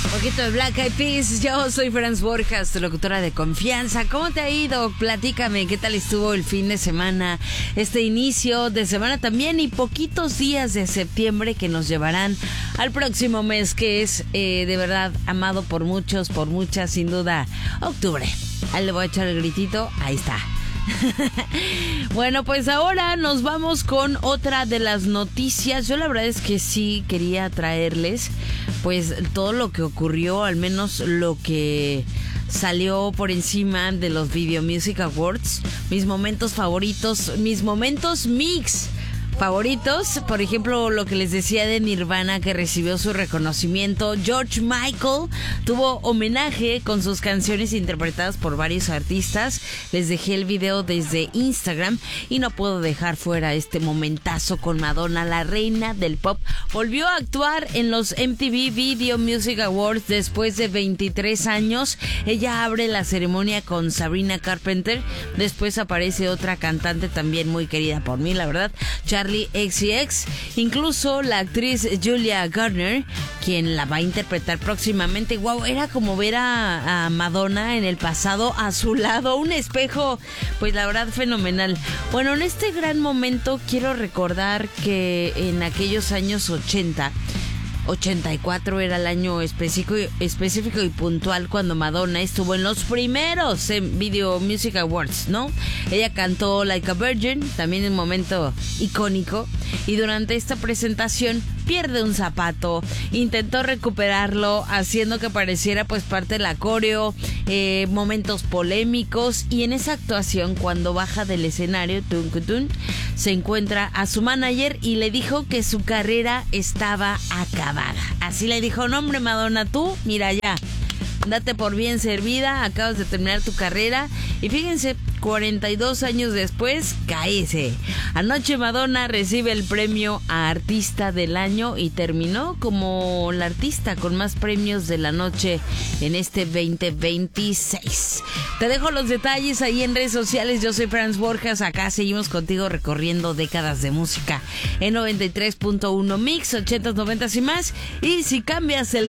Un poquito de Black Eyed Peas. Yo soy Franz Borjas, tu locutora de confianza. ¿Cómo te ha ido? Platícame, ¿qué tal estuvo el fin de semana? Este inicio de semana también y poquitos días de septiembre que nos llevarán al próximo mes, que es de verdad amado por muchos, por muchas, sin duda, octubre. Ahí le voy a echar el gritito, ahí está. Bueno, pues ahora nos vamos con otra de las noticias. Yo la verdad es que sí quería traerles pues todo lo que ocurrió, al menos lo que salió por encima de los Video Music Awards. Mis momentos favoritos, mis momentos mix favoritos, por ejemplo, lo que les decía de Nirvana, que recibió su reconocimiento. George Michael tuvo homenaje con sus canciones interpretadas por varios artistas. Les dejé el video desde Instagram y no puedo dejar fuera este momentazo con Madonna, la reina del pop. Volvió a actuar en los MTV Video Music Awards después de 23 años. Ella abre la ceremonia con Sabrina Carpenter. Después aparece otra cantante también muy querida por mí, la verdad, Charli XCX, incluso la actriz Julia Garner, quien la va a interpretar próximamente. Wow, era como ver a Madonna en el pasado a su lado, un espejo, pues la verdad fenomenal. Bueno, en este gran momento quiero recordar que en aquellos años 84 era el año específico y puntual cuando Madonna estuvo en los primeros Video Music Awards, ¿no? Ella cantó Like a Virgin, también un momento icónico, y durante esta presentación pierde un zapato, intentó recuperarlo haciendo que pareciera pues parte de la coreo, momentos polémicos, y en esa actuación cuando baja del escenario se encuentra a su manager y le dijo que su carrera estaba acabada. Así le dijo: no hombre Madonna, tú mira ya, date por bien servida, acabas de terminar tu carrera. Y fíjense, 42 años después, cáese. Anoche Madonna recibe el premio a Artista del Año y terminó como la artista con más premios de la noche en este 2026. Te dejo los detalles ahí en redes sociales. Yo soy Franz Borjas, acá seguimos contigo recorriendo décadas de música en 93.1 Mix, 80s, 90s y más. Y si cambias el